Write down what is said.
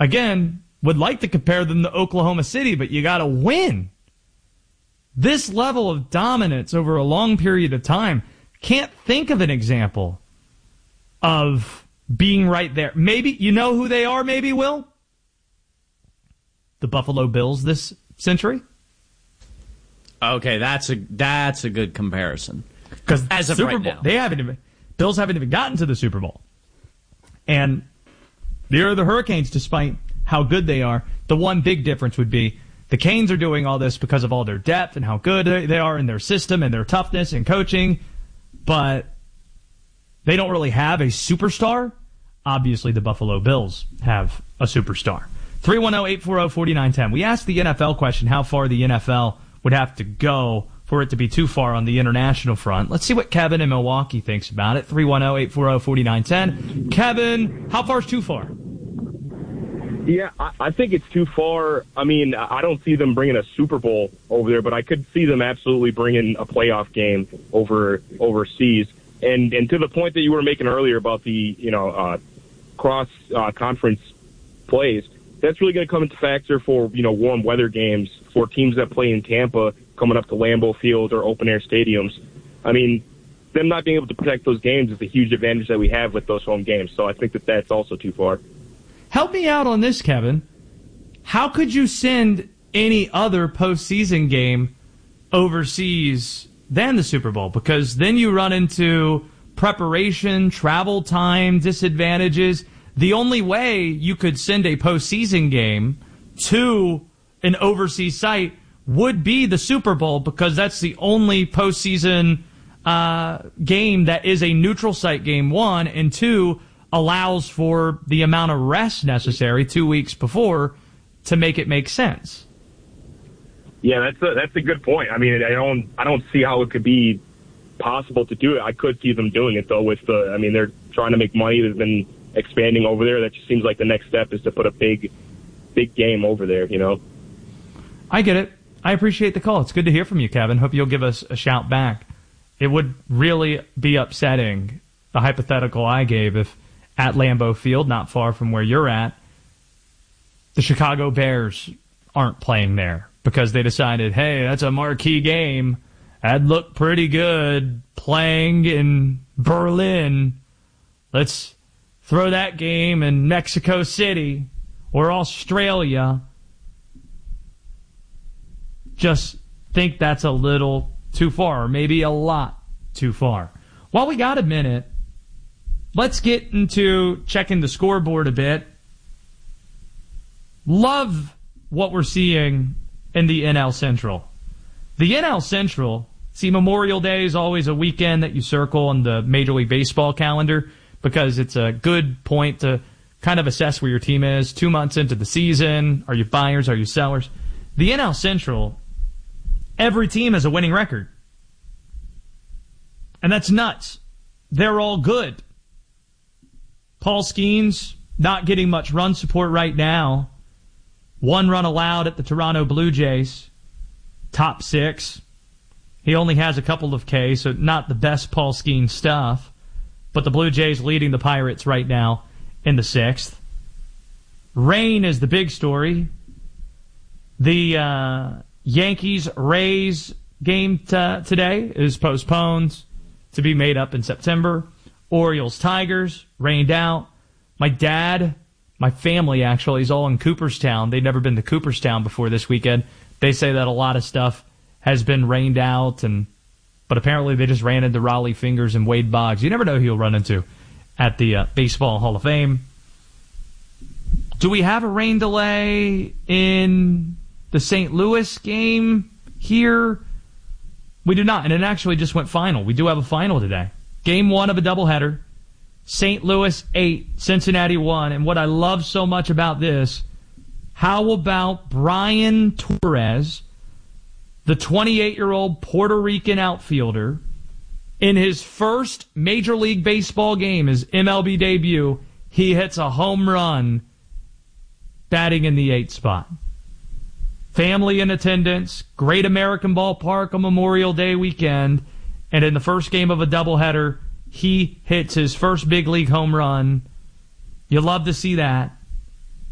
again, would like to compare them to Oklahoma City, but you got to win. This level of dominance over a long period of time, can't think of an example of being right there. Maybe, you know who they are, maybe, Will? The Buffalo Bills this century. Okay, that's a good comparison. Because as of Super right Bowl, now, Bills haven't even gotten to the Super Bowl. And there are the Hurricanes, despite how good they are. The one big difference would be the Canes are doing all this because of all their depth and how good they are in their system and their toughness and coaching. But they don't really have a superstar. Obviously, the Buffalo Bills have a superstar. 310-840-4910. We asked the NFL question, how far the NFL would have to go for it to be too far on the international front. Let's see what Kevin in Milwaukee thinks about it. 310-840-4910. Kevin, how far is too far? Yeah, I think it's too far. I mean, I don't see them bringing a Super Bowl over there, but I could see them absolutely bringing a playoff game overseas. And to the point that you were making earlier about the cross conference plays, that's really going to come into factor for warm weather games for teams that play in Tampa coming up to Lambeau Field or open air stadiums. I mean, them not being able to protect those games is a huge advantage that we have with those home games. So I think that that's also too far. Help me out on this, Kevin. How could you send any other postseason game overseas than the Super Bowl? Because then you run into preparation, travel time, disadvantages. The only way you could send a postseason game to an overseas site would be the Super Bowl, because that's the only postseason game that is a neutral site game, one, and two, allows for the amount of rest necessary 2 weeks before to make it make sense. Yeah, that's a good point. I mean, I don't see how it could be possible to do it. I could see them doing it though. They're trying to make money. They've been expanding over there. That just seems like the next step is to put a big game over there. I get it. I appreciate the call. It's good to hear from you, Kevin. Hope you'll give us a shout back. It would really be upsetting, the hypothetical I gave, if at Lambeau Field, not far from where you're at, the Chicago Bears aren't playing there because they decided, hey, that's a marquee game. That'd look pretty good playing in Berlin. Let's throw that game in Mexico City or Australia. Just think that's a little too far, or maybe a lot too far. While we got a minute, let's get into checking the scoreboard a bit. Love what we're seeing in the NL Central. The NL Central, see, Memorial Day is always a weekend that you circle on the Major League Baseball calendar because it's a good point to kind of assess where your team is 2 months into the season. Are you buyers? Are you sellers? The NL Central, every team has a winning record. And that's nuts. They're all good. Paul Skeens not getting much run support right now. 1 run allowed at the Toronto Blue Jays. Top 6. He only has a couple of Ks, so not the best Paul Skeens stuff. But the Blue Jays leading the Pirates right now in the 6th. Rain is the big story. The Yankees-Rays game today is postponed to be made up in September. Orioles-Tigers rained out. My dad, my family actually, is all in Cooperstown. They'd never been to Cooperstown before this weekend. They say that a lot of stuff has been rained out, but apparently they just ran into Raleigh Fingers and Wade Boggs. You never know who you'll run into at the Baseball Hall of Fame. Do we have a rain delay in the St. Louis game here? We do not, and it actually just went final. We do have a final today. Game 1 of a doubleheader. St. Louis 8, Cincinnati 1. And what I love so much about this, how about Brian Torres, the 28-year-old Puerto Rican outfielder, in his first Major League Baseball game, his MLB debut, he hits a home run batting in the 8th spot. Family in attendance, Great American Ballpark on Memorial Day weekend, and in the first game of a doubleheader, he hits his first big league home run. You love to see that.